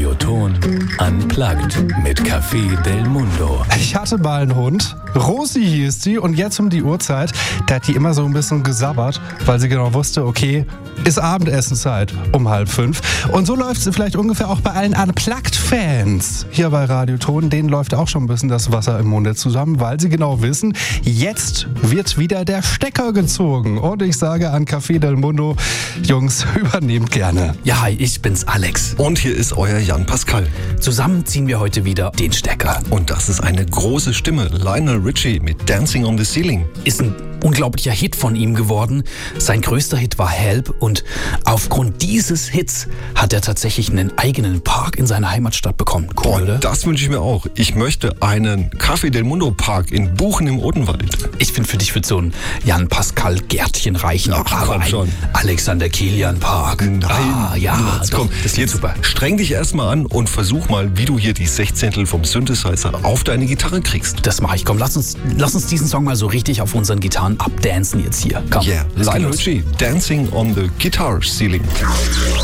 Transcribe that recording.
Radioton Unplugged mit Café Del Mundo. Ich hatte mal einen Hund, Rosi hieß die, und jetzt um die Uhrzeit, da hat die immer so ein bisschen gesabbert, weil sie genau wusste, okay, ist Abendessenzeit um 4:30. Und so läuft es vielleicht ungefähr auch bei allen Unplugged-Fans hier bei Radioton. Denen läuft auch schon ein bisschen das Wasser im Munde zusammen, weil sie genau wissen, jetzt wird wieder der Stecker gezogen. Und ich sage an Café Del Mundo, Jungs, übernehmt gerne. Ja, hi, ich bin's Alex. Und hier ist euer Jan Pascal. Zusammen ziehen wir heute wieder den Stecker. Und das ist eine große Stimme, Lionel Richie mit Dancing on the Ceiling. Ist ein unglaublicher Hit von ihm geworden. Sein größter Hit war Help und aufgrund dieses Hits hat er tatsächlich einen eigenen Park in seiner Heimatstadt bekommen. Cool, oder? Das wünsche ich mir auch. Ich möchte einen Café Del Mundo Park in Buchen im Odenwald. Ich finde, für dich wird so ein Jan-Pascal-Gärtchen reichen. Ach, komm schon. Alexander-Kilian-Park. Nein. Ja, Komm, das ist jetzt super. streng dich erstmal an und versuch mal, wie du hier die 16 vom Synthesizer auf deine Gitarre kriegst. Das mache ich. Komm, lass uns diesen Song mal so richtig auf unseren Gitarren abdancen jetzt hier. Komm, Yeah, es geht Lionel los. Richie, Dancing on the Guitar Ceiling.